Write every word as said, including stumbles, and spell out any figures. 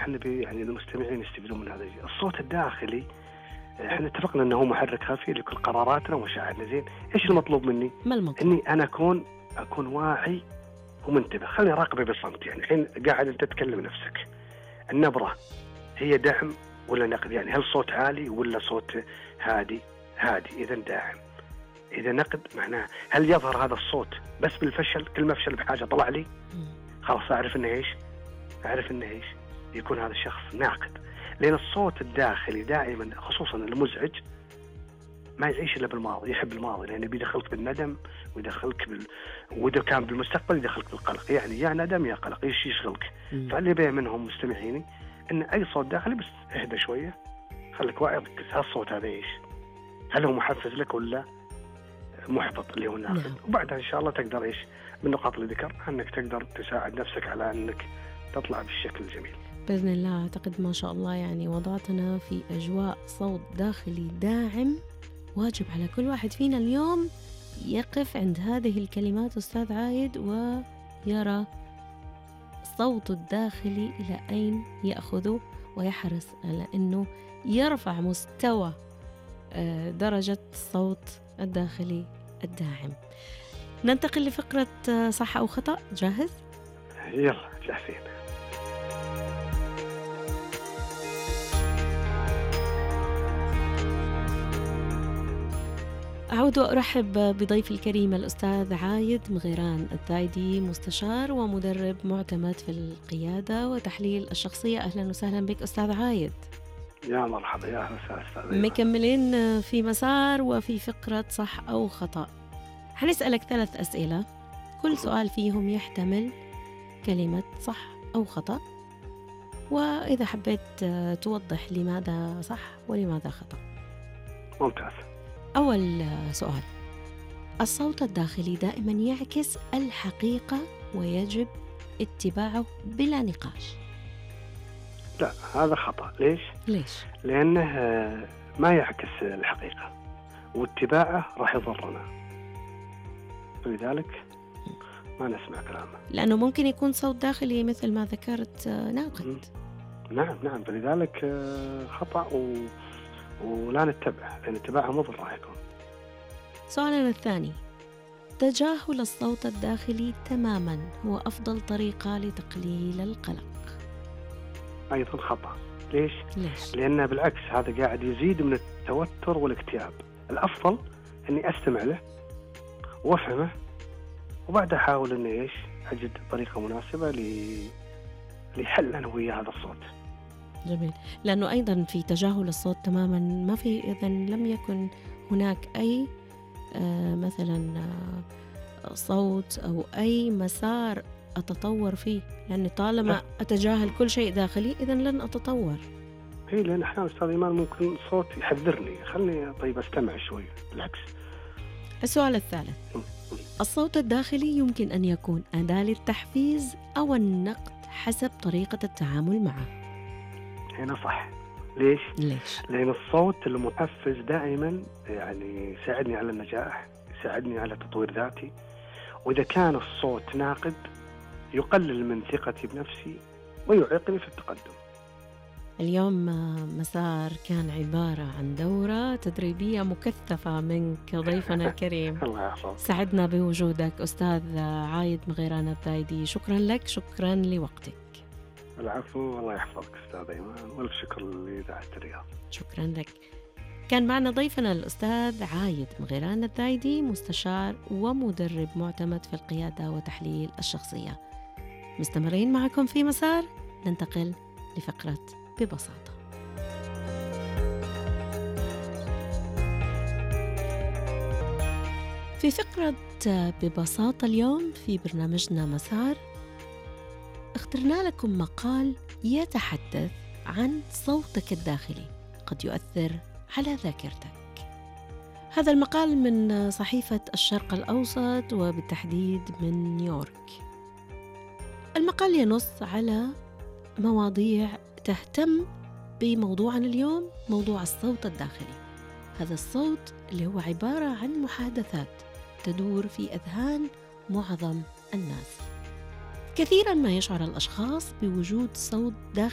احنا بي يعني المستمعين يستفيدون من هذا الشيء. الصوت الداخلي احنا اتفقنا انه هو محرك خفي لكل قراراتنا ومشاعرنا. زين، ايش المطلوب مني؟ ما المطلوب؟ اني انا اكون اكون واعي ومنتبه. خليني اراقبه بصمت. يعني الحين قاعد انت تتكلم نفسك، النبره هي دعم ولا نقد؟ يعني هل صوت عالي ولا صوت هادي؟ هادي اذا داعم. اذا نقد معناه هل يظهر هذا الصوت بس بالفشل؟ كل ما فشل بحاجه طلع لي خلاص اعرف انه ايش؟ اعرف انه ايش؟ يكون هذا الشخص ناقد. لان الصوت الداخلي دائما خصوصا المزعج ما يعيش الا بالماضي، يحب الماضي، لانه بيدخلك بالندم ويدخلك بال واذا كان بالمستقبل يدخلك بالقلق. يعني يا ندم يا قلق، ايش يشغلك؟ فاللي بيه منهم مستمعيني ان اي صوت داخلي بس اهدى شويه، خليك واعي، ركز هالصوت هذا ايش؟ هل هو محفز لك ولا محبط اللي هو الناقد؟ نعم. وبعدها ان شاء الله تقدر ايش بالنقاط اللي ذكرتها انك تقدر تساعد نفسك على انك تطلع بالشكل الجميل بإذن الله. أعتقد ما شاء الله يعني وضعتنا في أجواء صوت داخلي داعم. واجب على كل واحد فينا اليوم يقف عند هذه الكلمات أستاذ عايد ويرى صوت الداخلي إلى أين يأخذه، ويحرص على أنه يرفع مستوى درجة الصوت الداخلي الداعم. ننتقل لفقرة صح أو خطأ. جاهز؟ يلا جاهزين. أعود وأرحب بضيفي الكريم الأستاذ عايد مغيران الذايدي، مستشار ومدرب معتمد في القيادة وتحليل الشخصية. أهلا وسهلا بك أستاذ عايد. يا مرحبا، يا أهلا وسهلا. مكملين في مسار وفي فقرة صح أو خطأ. حنسألك ثلاث أسئلة، كل سؤال فيهم يحتمل كلمة صح أو خطأ، وإذا حبيت توضح لماذا صح ولماذا خطأ. ممتاز. أول سؤال: الصوت الداخلي دائما يعكس الحقيقة ويجب اتباعه بلا نقاش. لا، هذا خطأ. ليش؟ ليش؟ لأنه ما يعكس الحقيقة، واتباعه راح يضرنا، فلذلك ما نسمع كلامه. لأنه ممكن يكون صوت داخلي مثل ما ذكرت ناقد. نعم نعم، فلذلك خطأ و... ولا نتبعه، لأن اتباعه مضر راح يكون. سؤالنا الثاني: تجاهل الصوت الداخلي تماما هو أفضل طريقة لتقليل القلق. أيضا خطأ. ليش؟ ليش؟ لأنه بالعكس هذا قاعد يزيد من التوتر والاكتئاب. الأفضل أني أستمع له وأفهمه، وبعد أحاول أني إيش أجد طريقة مناسبة لحل أنا ويا هذا الصوت. جميل. لأنه أيضا في تجاهل الصوت تماما ما في، إذن لم يكن هناك أي آه مثلا آه صوت أو أي مسار أتطور فيه، لأن طالما أتجاهل كل شيء داخلي إذن لن أتطور. هي لأن أحيانا أستاذ إيمان ممكن صوت يحذرني، خلني طيب أستمع شوي. بالعكس. السؤال الثالث: الصوت الداخلي يمكن أن يكون أداة للتحفيز أو النقد حسب طريقة التعامل معه. هنا صح. ليش؟ ليش؟ لأن الصوت المحفز دائما يعني يساعدني على النجاح، يساعدني على تطوير ذاتي، وإذا كان الصوت ناقد يقلل من ثقتي بنفسي ويعيقني في التقدم. اليوم مسار كان عبارة عن دورة تدريبية مكثفة منك ضيفنا الكريم. الله يحفظك. سعدنا بوجودك أستاذ عايد مغيران الذايدي. شكرا لك، شكرا لوقتك. العفو، الله يحفظك أستاذ إيمان، والف شكر لإذاعة الرياض. شكرا لك. كان معنا ضيفنا الأستاذ عايد مغيران الذايدي، مستشار ومدرب معتمد في القيادة وتحليل الشخصية. مستمرين معكم في مسار، ننتقل لفقرة ببساطة. في فقرة ببساطة اليوم في برنامجنا مسار اخترنا لكم مقال يتحدث عن صوتك الداخلي قد يؤثر على ذاكرتك. هذا المقال من صحيفة الشرق الأوسط وبالتحديد من نيويورك. المقال ينص على مواضيع تهتم بموضوعنا اليوم، موضوع الصوت الداخلي. هذا الصوت اللي هو عبارة عن محادثات تدور في أذهان معظم الناس. كثيرا ما يشعر الأشخاص بوجود صوت داخلي